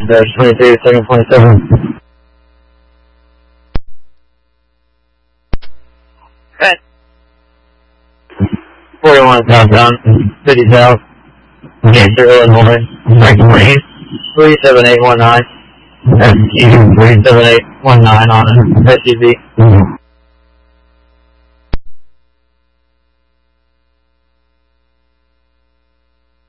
-22, second 27. Okay. 41 southbound, 50 south, Cancer, Illinois, Franklin Marine, 37819, 37819 on an SUV.